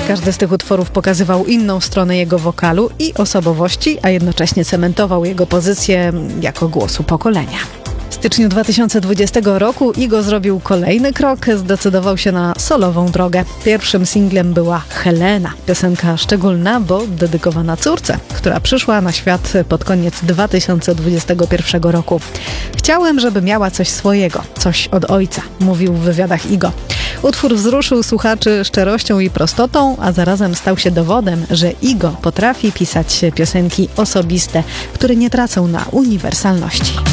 Każdy z tych utworów pokazywał inną stronę jego wokalu i osobowości, a jednocześnie cementował jego pozycję jako głosu pokolenia. W styczniu 2020 roku Igo zrobił kolejny krok, zdecydował się na solową drogę. Pierwszym singlem była Helena. Piosenka szczególna, bo dedykowana córce, która przyszła na świat pod koniec 2021 roku. Chciałem, żeby miała coś swojego, coś od ojca, mówił w wywiadach Igo. Utwór wzruszył słuchaczy szczerością i prostotą, a zarazem stał się dowodem, że Igo potrafi pisać piosenki osobiste, które nie tracą na uniwersalności.